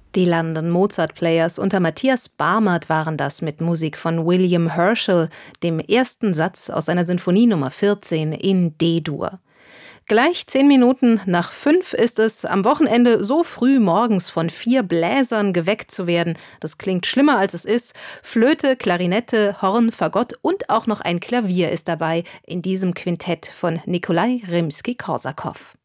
Die London Mozart Players unter Matthias Barmert waren das mit Musik von William Herschel, dem ersten Satz aus seiner Sinfonie Nummer 14 in D-Dur. Gleich 10 Minuten nach 5 ist es, am Wochenende so früh morgens von 4 Bläsern geweckt zu werden. Das klingt schlimmer, als es ist. Flöte, Klarinette, Horn, Fagott und auch noch ein Klavier ist dabei in diesem Quintett von Nikolai Rimski-Korsakow.